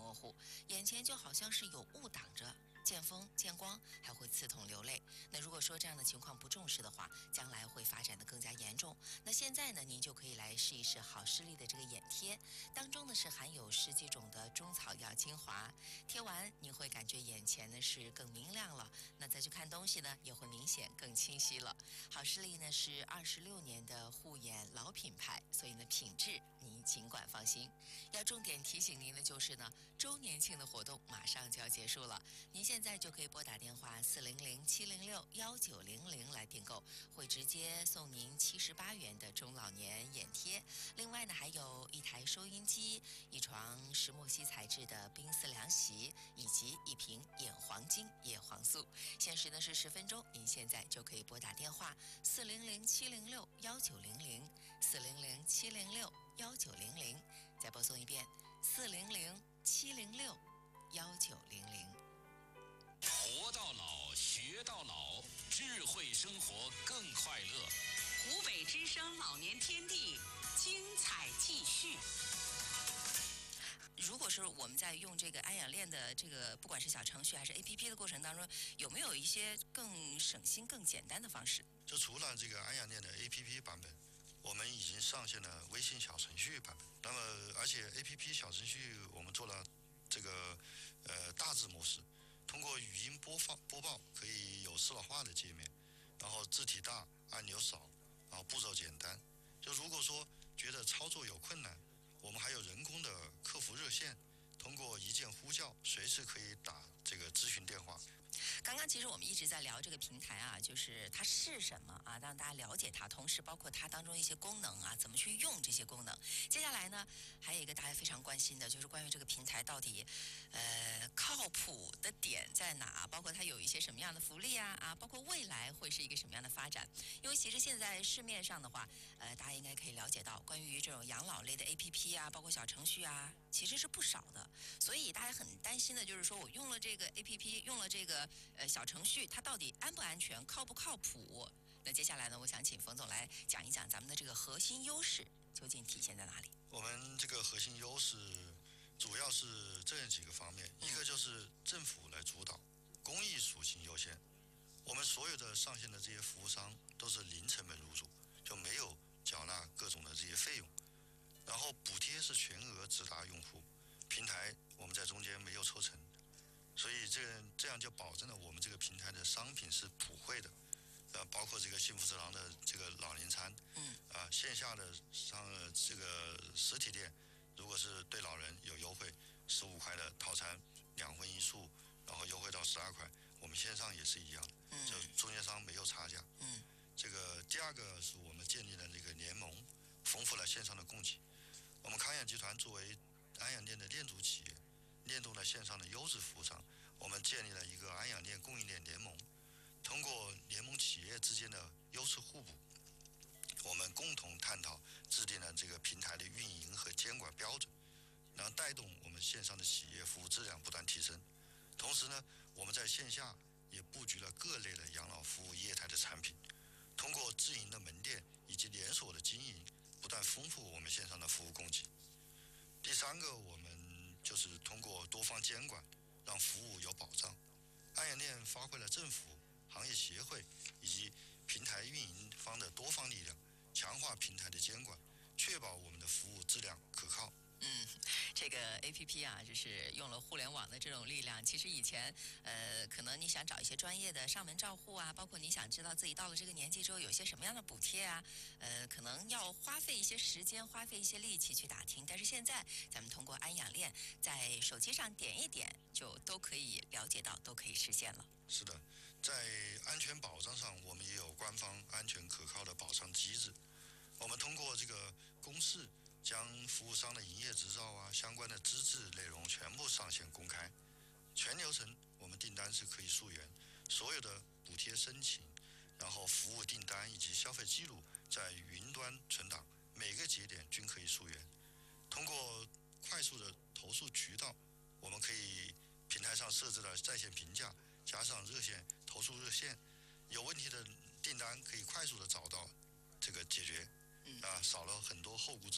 模糊，眼前就好像是有雾挡着。见风见光还会刺痛流泪。那如果说这样的情况不重视的话，将来会发展得更加严重。那现在呢，您就可以来试一试好视力的这个眼贴，当中呢是含有10几种的中草药精华，贴完你会感觉眼前呢是更明亮了，那再去看东西呢也会明显更清晰了。好视力呢是26年的护眼老品牌，所以呢品质您尽管放心。要重点提醒您的就是呢，周年庆的活动马上就要结束了，您现在就可以拨打电话400-706-1900来订购，会直接送您78元的中老年眼贴。另外呢，还有一台收音机、一床石墨烯材质的冰丝凉席，以及一瓶眼黄金叶黄素。限时呢是10分钟，您现在就可以拨打电话400-706-1900，400-706-1900，再拨送一遍400-706-1900。 活到老，学到老，智慧生活更快乐。 湖北之声老年天地，精彩继续。 如果是我们在用这个安养链的这个，不管是小程序还是 APP 的过程当中，有没有一些更省心、更简单的方式？ 就除了这个安养链的 APP 版本，我们已经上线了微信小程序版本。那么，而且 APP 小程序我们做了这个大字模式，通过语音播报可以有视老化的界面，然后字体大，按钮少，然后步骤简单。就如果说觉得操作有困难，我们还有人工的客服热线，通过一键呼叫，随时可以打这个咨询电话。 刚刚其实我们一直在聊这个平台啊，就是它是什么啊，让大家了解它，同时包括它当中一些功能啊，怎么去用这些功能。接下来呢，还有一个大家非常关心的，就是关于这个平台到底靠谱的点在哪，包括它有一些什么样的福利啊，包括未来会是一个什么样的发展。因为其实现在市面上的话，大家应该可以了解到，关于这种养老类的 APP 啊，包括小程序啊，其实是不少的。所以大家很担心的就是说，我用了这个 APP， 用了这个小程序，它到底安不安全，靠不靠谱？那接下来呢，我想请冯总来讲一讲咱们的这个核心优势究竟体现在哪里？ 我们这个核心优势主要是这样几个方面，一个就是政府来主导，公益属性优先。我们所有的上线的这些服务商都是零成本入驻，就没有缴纳各种的这些费用，然后补贴是全额直达用户，平台我们在中间没有抽成。所以这样就保证了我们这个平台的商品是普惠的，包括这个幸福之郎的这个老年餐，线下的这个实体店，如果是对老人有优惠，15块的套餐2荤1素，然后优惠到12块，我们线上也是一样的，就中间商没有差价。这个第二个是我们建立了这个联盟，丰富了线上的供给。我们康养集团作为安养链的链主企业，链动了线上的优质服务商，我们建立了一个安养链供应链联盟，通过联盟企业之间的优势互补，我们共同探讨制定了这个平台的运营和监管标准，然后带动我们线上的企业服务质量不断提升。同时呢，我们在线下也布局了各类的养老服务业态的产品，通过自营的门店以及连锁的经营，不断丰富我们线上的服务供给。第三个，我们就是通过多方监管，让服务有保障。安养链发挥了政府、行业协会以及平台运营方的多方力量，强化平台的监管，确保我们的服务质量可靠。 这个 APP 啊，就是用了互联网的这种力量。其实以前，可能你想找一些专业的上门照护啊，包括你想知道自己到了这个年纪之后有些什么样的补贴啊，可能要花费一些时间，花费一些力气去打听。但是现在，咱们通过安养链，在手机上点一点，就都可以了解到，都可以实现了。 是的，在安全保障上，我们也有官方安全可靠的保障机制。我们通过这个公示，将服务商的营业执照啊、相关的资质内容全部上线公开，全流程我们订单是可以溯源，所有的补贴申请，然后服务订单以及消费记录在云端存档，每个节点均可以溯源。通过快速的投诉渠道，我们可以平台上设置了在线评价，加上热线投诉热线，有问题的订单可以快速的找到这个解决。少了很多后顾之忧。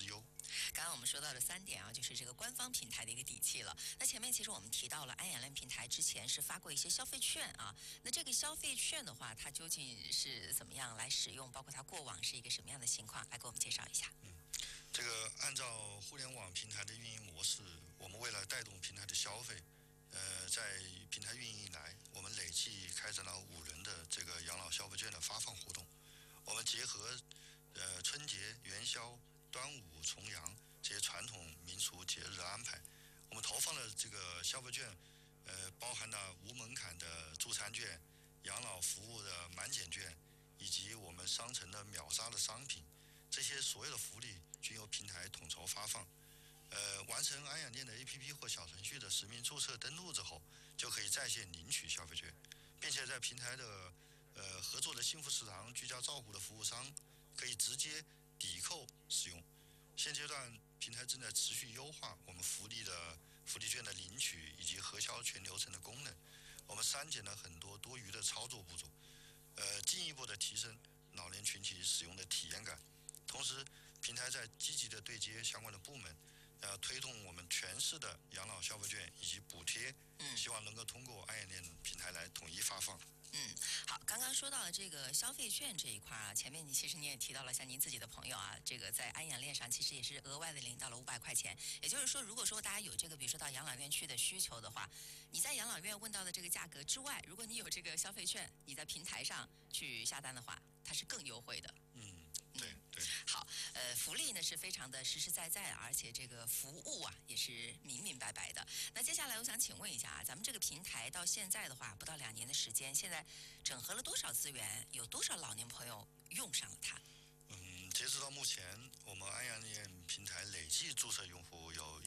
刚刚我们说到了3点啊，就是这个官方平台的一个底气了。那前面其实我们提到了安养链平台之前是发过一些消费券啊，那这个消费券的话，它究竟是怎么样来使用？包括它过往是一个什么样的情况？来给我们介绍一下。 这个按照互联网平台的运营模式，我们为了带动平台的消费，在平台运营以来，我们累计开展了5轮的这个养老消费券的发放活动。我们结合春节、元宵、端午、重阳这些传统民俗节日的安排，我们投放了这个消费券，包含了无门槛的助餐券、养老服务的满减券，以及我们商城的秒杀的商品，这些所有的福利均由平台统筹发放。完成安养链的 APP 或小程序的实名注册登录之后，就可以在线领取消费券，并且在平台的合作的幸福食堂、居家照护的服务商可以直接抵扣使用。现阶段平台正在持续优化我们福利券的领取以及核销全流程的功能，我们删减了很多多余的操作步骤，进一步的提升老年群体使用的体验感。同时，平台在积极的对接相关的部门，推动我们全市的养老消费券以及补贴，希望能够通过安养链平台来统一发放。 好，刚刚说到了这个消费券这一块啊，前面其实你也提到了，像您自己的朋友啊，这个在安养链上其实也是额外的领到了500块钱。也就是说，如果说大家有这个，比如说到养老院去的需求的话，你在养老院问到的这个价格之外，如果你有这个消费券，你在平台上去下单的话，它是更优惠的。 对。 好，福利呢是非常的实实在在，而且这个服务啊也是明明白白的。那接下来我想请问一下啊，咱们这个平台到现在的话，不到2年的时间，现在整合了多少资源？有多少老年朋友用上了它？ 截止到目前，我们安养链平台累计注册用户有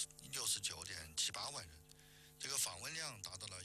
169.78万人，这个访问量达到了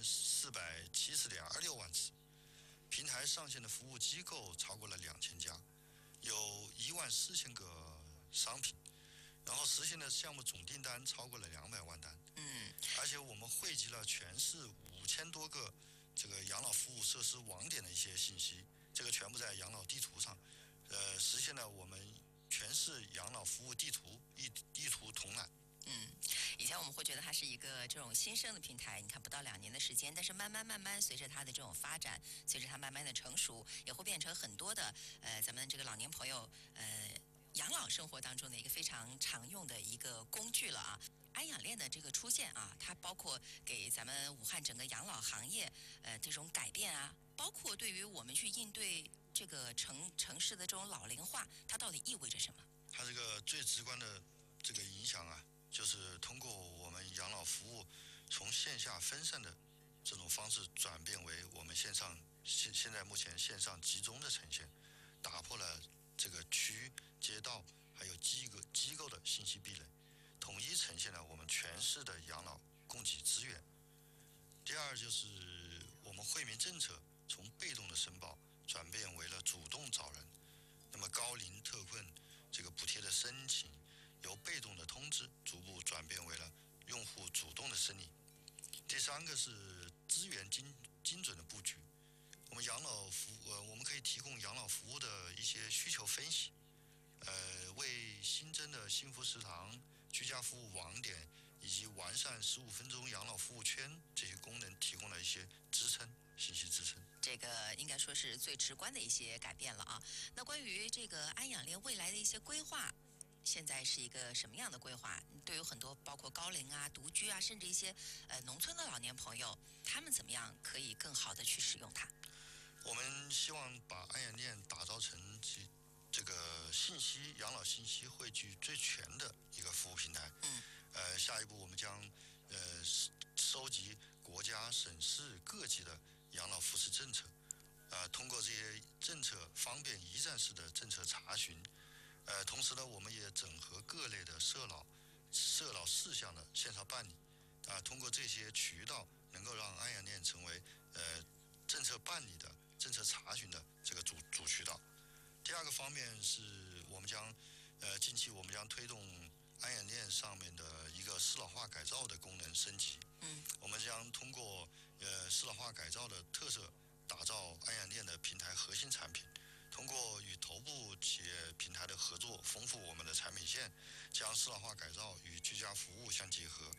1470.26万次，平台上线的服务机构超过了2000家。有14000个商品，然后实现的项目总订单超过了200万单。而且我们汇集了全市5000多个这个养老服务设施网点的一些信息，这个全部在养老地图上，实现了我们全市养老服务地图地图统览。 以前我们会觉得它是一个这种新生的平台，你看不到2年的时间，但是慢慢随着它的这种发展，随着它慢慢的成熟，也会变成很多的咱们这个老年朋友养老生活当中的一个非常常用的一个工具了啊。安养链的这个出现啊，它包括给咱们武汉整个养老行业这种改变啊，包括对于我们去应对这个城市的这种老龄化，它到底意味着什么？ 它这个最直观的这个影响啊，就是通过我们养老服务从线下分散的这种方式转变为我们现在目前线上集中的呈现，打破了这个区、街道还有机构的信息壁垒，统一呈现了我们全市的养老供给资源。第二就是我们惠民政策从被动的申报转变为了主动找人，那么高龄特困这个补贴的申请由被动的通知逐步转变为了用户主动的申领。第三个是资源精准的布局，我们我们可以提供养老服务的一些需求分析，为新增的幸福食堂、居家服务网点以及完善15分钟养老服务圈这些功能提供了一些信息支撑。 这个应该说是最直观的一些改变了啊。那关于这个安养链未来的一些规划，现在是一个什么样的规划？对于很多包括高龄啊、独居啊，甚至一些农村的老年朋友，他们怎么样可以更好的去使用它？ 我们希望把安养链打造成这个养老信息汇聚最全的一个服务平台。下一步我们将收集国家、省市各级的养老扶持政策，通过这些政策方便一站式的政策查询。同时呢，我们也整合各类的涉老事项的线上办理，通过这些渠道，能够让安养链成为政策办理的、政策查询的这个主渠道。第二个方面是我们近期我们将推动安养链上面的一个适老化改造的功能升级。我们将通过适老化改造的特色，打造安养链的平台核心产品。 通过与头部企业平台的合作，丰富我们的产品线，将适老化改造与居家服务相结合，